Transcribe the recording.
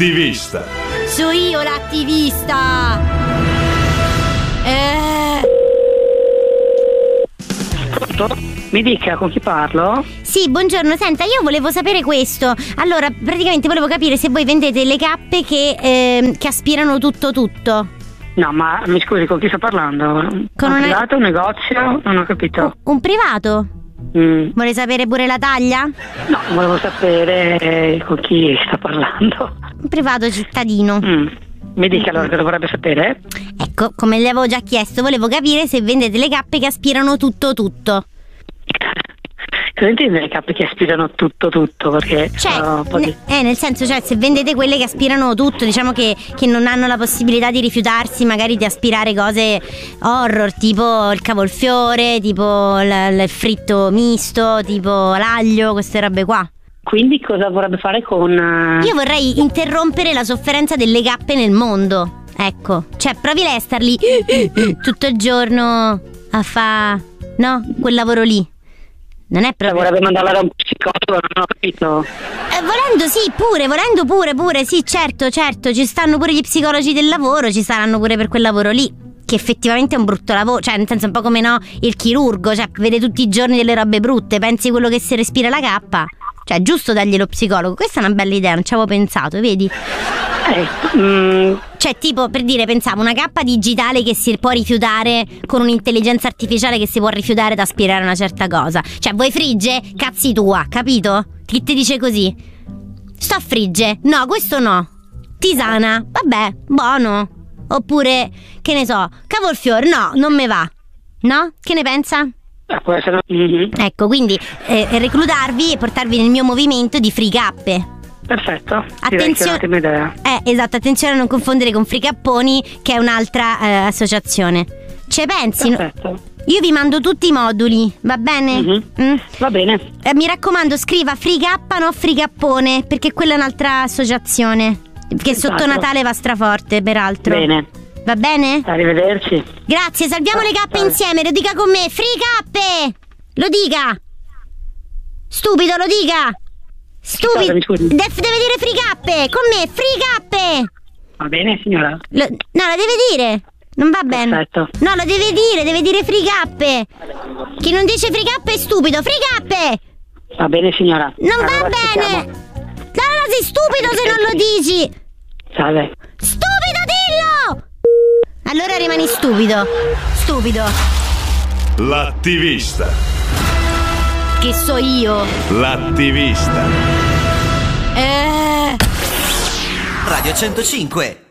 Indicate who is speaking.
Speaker 1: L'attivista.
Speaker 2: So io l'attivista.
Speaker 3: Mi dica, con chi parlo?
Speaker 2: Sì, buongiorno, senta, io volevo sapere questo. Allora, praticamente volevo capire se voi vendete le cappe che aspirano tutto.
Speaker 3: No, ma mi scusi, con chi sto parlando?
Speaker 2: Con
Speaker 3: un privato, un negozio? Non ho capito.
Speaker 2: Un privato? Vuole sapere pure la taglia?
Speaker 3: No, volevo sapere con chi sta parlando.
Speaker 2: Un privato cittadino.
Speaker 3: Mi dica allora cosa vorrebbe sapere?
Speaker 2: Ecco, come le avevo già chiesto, volevo capire se vendete le cappe che aspirano tutto.
Speaker 3: Cosa intende le cappe che aspirano tutto? Perché
Speaker 2: nel senso, cioè, se vendete quelle che aspirano tutto, diciamo che non hanno la possibilità di rifiutarsi magari di aspirare cose horror, tipo il cavolfiore, tipo il fritto misto, tipo l'aglio, queste robe qua.
Speaker 3: Quindi cosa vorrebbe fare con...
Speaker 2: Io vorrei interrompere la sofferenza delle cappe nel mondo. Ecco, cioè provi lei a star lì tutto il giorno a fa, no? Quel lavoro lì. Non è proprio...
Speaker 3: Vorrebbe mandarla da un psicologo, non ho capito.
Speaker 2: Volendo pure, sì, certo, ci stanno pure gli psicologi del lavoro, ci saranno pure per quel lavoro lì, che effettivamente è un brutto lavoro, cioè nel senso un po' come no, il chirurgo, cioè vede tutti i giorni delle robe brutte, pensi quello che si respira la cappa, cioè è giusto dargli lo psicologo, questa è una bella idea, non ci avevo pensato, vedi? Cioè tipo, per dire, pensavo una cappa digitale che si può rifiutare con un'intelligenza artificiale che si può rifiutare da aspirare una certa cosa. Cioè vuoi frigge? Cazzi tua, capito? Chi ti dice così? Sto a frigge? No, questo no. Tisana? Vabbè, buono. Oppure, che ne so, cavolfiore? No, non me va. No? Che ne pensa?
Speaker 3: Può essere...
Speaker 2: Ecco, quindi reclutarvi e portarvi nel mio movimento di fricappe.
Speaker 3: Perfetto,
Speaker 2: attenzione,
Speaker 3: che è un'ottima idea.
Speaker 2: Esatto, attenzione a non confondere con Fricapponi, che è un'altra associazione. Ci pensi?
Speaker 3: Perfetto.
Speaker 2: Io vi mando tutti i moduli, va bene?
Speaker 3: Va bene.
Speaker 2: Mi raccomando, scriva Fricappa, no Fricappone, perché quella è un'altra associazione che sotto Natale va straforte, peraltro.
Speaker 3: Bene.
Speaker 2: Va bene?
Speaker 3: Arrivederci.
Speaker 2: Grazie, salviamo le cappe insieme, lo dica con me, Fricappe! Lo dica! Stupido, lo dica! Stupido, deve dire fricappe, con me, fricappe.
Speaker 3: Va bene signora?
Speaker 2: No, la deve dire, non va bene.
Speaker 3: Perfetto.
Speaker 2: No, lo deve dire fricappe. Chi non dice fricappe è stupido, fricappe.
Speaker 3: Va bene signora.
Speaker 2: Non va bene. No, sei stupido se non lo dici.
Speaker 3: Salve.
Speaker 2: Stupido, dillo. Allora rimani stupido.
Speaker 1: L'attivista.
Speaker 2: Che so io.
Speaker 1: L'attivista.
Speaker 4: Radio 105